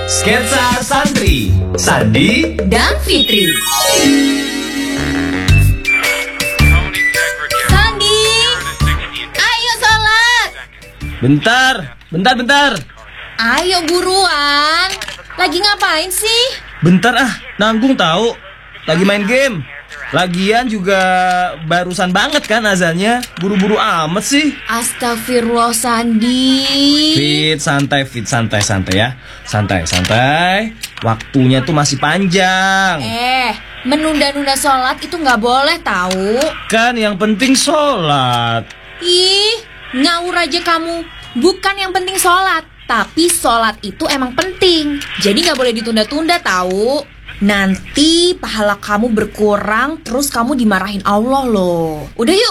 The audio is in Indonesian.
Sketsa Santri, Sandi dan Fitri. Sandi, ayo sholat. Bentar. Ayo buruan. Lagi ngapain sih? Bentar nanggung tahu. Lagi main game. Lagian juga barusan banget kan azannya. Buru-buru amat sih. Astagfirullah Sandi. Fit, santai ya. Santai. Waktunya tuh masih panjang. Menunda-nunda sholat itu nggak boleh tahu. Kan yang penting sholat. Ih, ngawur aja kamu. Bukan yang penting sholat, tapi sholat itu emang penting. Jadi nggak boleh ditunda-tunda tahu. Nanti pahala kamu berkurang, terus kamu dimarahin Allah loh. Udah yuk